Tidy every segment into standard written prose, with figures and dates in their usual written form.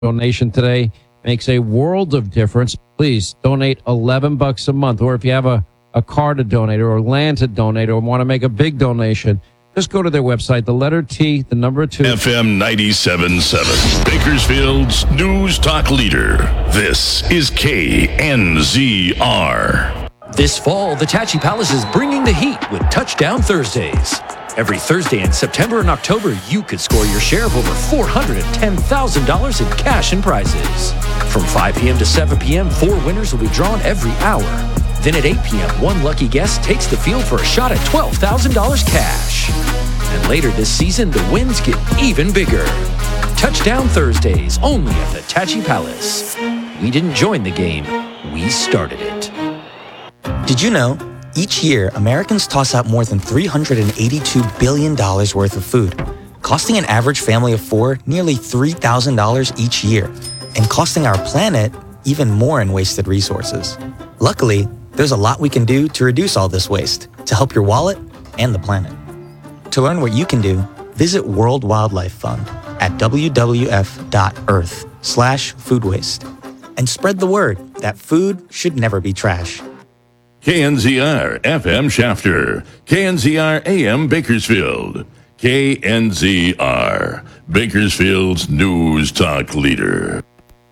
donation today makes a world of difference. Please donate $11 a month, or if you have a car to donate or land to donate or want to make a big donation, just go to their website, the letter T, the number 2. FM 97.7, Bakersfield's news talk leader. This is KNZR. This fall, the Tachi Palace is bringing the heat with Touchdown Thursdays. Every Thursday in September and October, you could score your share of over $410,000 in cash and prizes. From 5 p.m. to 7 p.m., 4 winners will be drawn every hour. Then at 8 p.m., one lucky guest takes the field for a shot at $12,000 cash. And later this season, the wins get even bigger. Touchdown Thursdays, only at the Tachi Palace. We didn't join the game, we started it. Did you know, each year, Americans toss out more than $382 billion worth of food, costing an average family of 4 nearly $3,000 each year, and costing our planet even more in wasted resources. Luckily, there's a lot we can do to reduce all this waste, to help your wallet and the planet. To learn what you can do, visit World Wildlife Fund at wwf.earth/food waste. And spread the word that food should never be trash. KNZR FM Shafter, KNZR AM Bakersfield, KNZR, Bakersfield's news talk leader.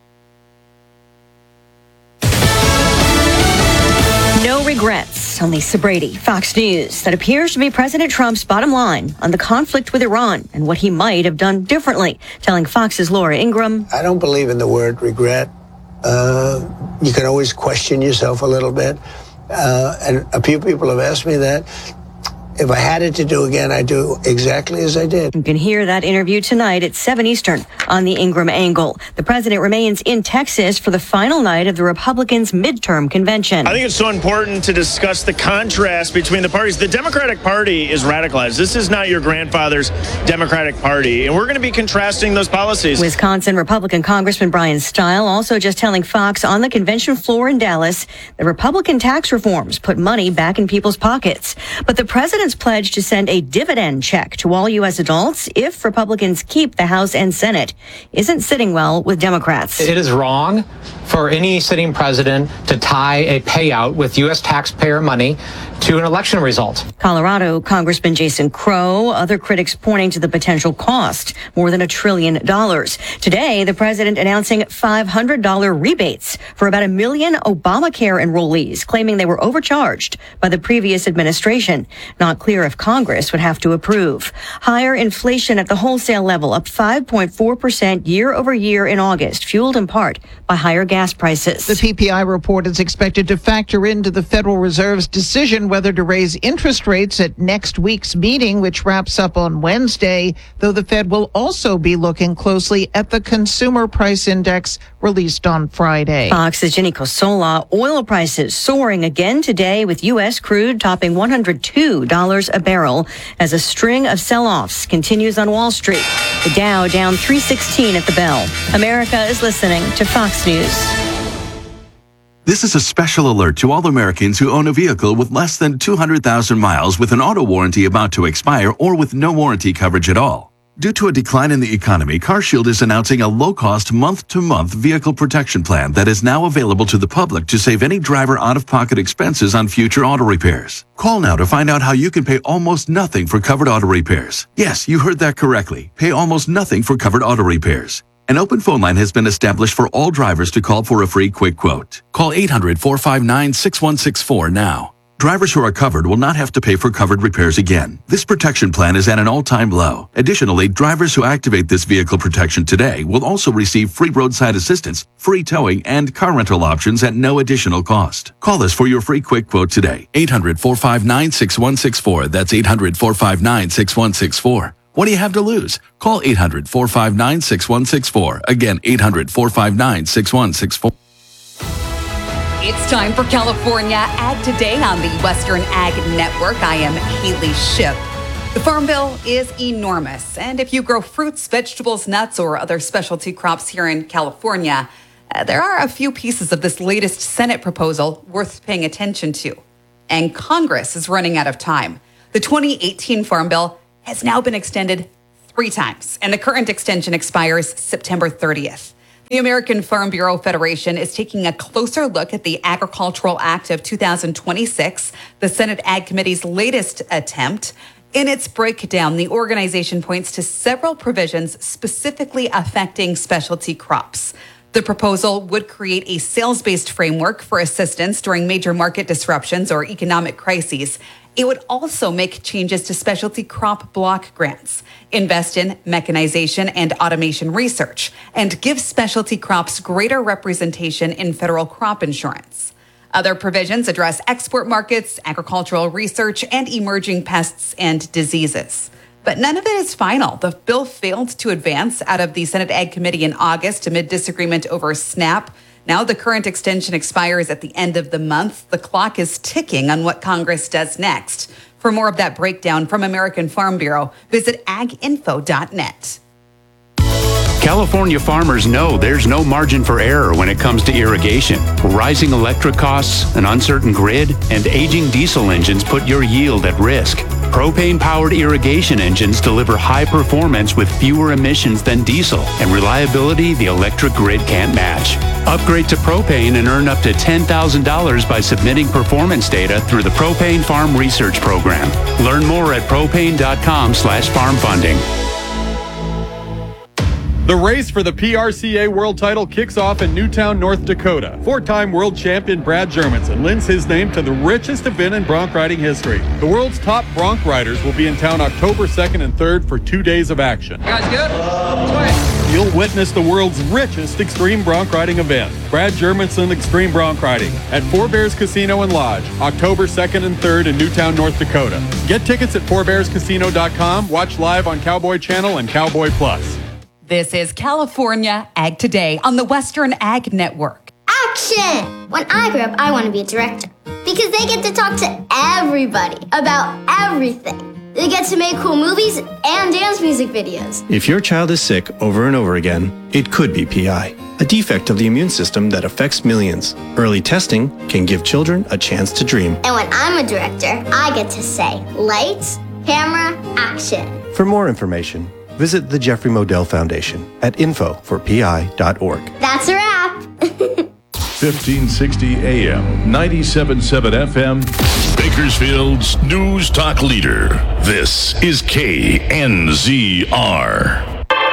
No regrets on Lisa Brady, Fox News. That appears to be President Trump's bottom line on the conflict with Iran and what he might have done differently, telling Fox's Laura Ingraham. I don't believe in the word regret. You can always question yourself a little bit. And a few people have asked me that. If I had it to do again, I'd do exactly as I did. You can hear that interview tonight at 7 Eastern on the Ingraham Angle. The president remains in Texas for the final night of the Republicans' midterm convention. I think it's so important to discuss the contrast between the parties. The Democratic Party is radicalized. This is not your grandfather's Democratic Party, and we're going to be contrasting those policies. Wisconsin Republican Congressman Brian Stile also just telling Fox on the convention floor in Dallas that Republican tax reforms put money back in people's pockets. But the president's pledge to send a dividend check to all U.S. adults if Republicans keep the House and Senate isn't sitting well with Democrats. It is wrong for any sitting president to tie a payout with U.S. taxpayer money to an election result. Colorado Congressman Jason Crow, other critics pointing to the potential cost, more than $1 trillion. Today, the president announcing $500 rebates for about 1 million Obamacare enrollees, claiming they were overcharged by the previous administration. Not clear if Congress would have to approve. Higher inflation at the wholesale level, up 5.4% year over year in August, fueled in part by higher gas prices. The PPI report is expected to factor into the Federal Reserve's decision whether to raise interest rates at next week's meeting, which wraps up on Wednesday, though the Fed will also be looking closely at the Consumer Price Index released on Friday. Fox's Jenny Cosola. Oil prices soaring again today, with U.S. crude topping $102 a barrel as a string of sell-offs continues on Wall Street. The Dow down 316 at the bell. America is listening to Fox News. This is a special alert to all Americans who own a vehicle with less than 200,000 miles with an auto warranty about to expire or with no warranty coverage at all. Due to a decline in the economy, CarShield is announcing a low-cost month-to-month vehicle protection plan that is now available to the public to save any driver out-of-pocket expenses on future auto repairs. Call now to find out how you can pay almost nothing for covered auto repairs. Yes, you heard that correctly. Pay almost nothing for covered auto repairs. An open phone line has been established for all drivers to call for a free quick quote. Call 800-459-6164 now. Drivers who are covered will not have to pay for covered repairs again. This protection plan is at an all-time low. Additionally, drivers who activate this vehicle protection today will also receive free roadside assistance, free towing, and car rental options at no additional cost. Call us for your free quick quote today. 800-459-6164. That's 800-459-6164. What do you have to lose? Call 800-459-6164. Again, 800-459-6164. It's time for California Ag Today on the Western Ag Network. I am Haley Shipp. The Farm Bill is enormous, and if you grow fruits, vegetables, nuts, or other specialty crops here in California, there are a few pieces of this latest Senate proposal worth paying attention to. And Congress is running out of time. The 2018 Farm Bill has now been extended 3 times, and the current extension expires September 30th. The American Farm Bureau Federation is taking a closer look at the Agricultural Act of 2026, the Senate Ag Committee's latest attempt. In its breakdown, the organization points to several provisions specifically affecting specialty crops. The proposal would create a sales-based framework for assistance during major market disruptions or economic crises. It would also make changes to specialty crop block grants, invest in mechanization and automation research, and give specialty crops greater representation in federal crop insurance. Other provisions address export markets, agricultural research, and emerging pests and diseases. But none of it is final. The bill failed to advance out of the Senate Ag Committee in August amid disagreement over SNAP. Now the current extension expires at the end of the month. The clock is ticking on what Congress does next. For more of that breakdown from American Farm Bureau, visit aginfo.net. California farmers know there's no margin for error when it comes to irrigation. Rising electric costs, an uncertain grid, and aging diesel engines put your yield at risk. Propane-powered irrigation engines deliver high performance with fewer emissions than diesel and reliability the electric grid can't match. Upgrade to propane and earn up to $10,000 by submitting performance data through the Propane Farm Research Program. Learn more at propane.com/farm funding. The race for the PRCA World Title kicks off in Newtown, North Dakota. Four-time world champion Brad Jermanson lends his name to the richest event in bronc riding history. The world's top bronc riders will be in town October 2nd and 3rd for 2 days of action. You guys good? You'll witness the world's richest extreme bronc riding event, Brad Jermanson Extreme Bronc Riding, at Four Bears Casino and Lodge, October 2nd and 3rd in Newtown, North Dakota. Get tickets at fourbearscasino.com, watch live on Cowboy Channel and Cowboy Plus. This is California Ag Today on the Western Ag Network. Action! When I grow up, I want to be a director because they get to talk to everybody about everything. They get to make cool movies and dance music videos. If your child is sick over and over again, it could be PI, a defect of the immune system that affects millions. Early testing can give children a chance to dream. And when I'm a director, I get to say, lights, camera, action. For more information, visit the Jeffrey Modell Foundation at info4pi.org. That's a wrap. 1560 AM, 97.7 FM, Bakersfield's News Talk Leader. This is KNZR.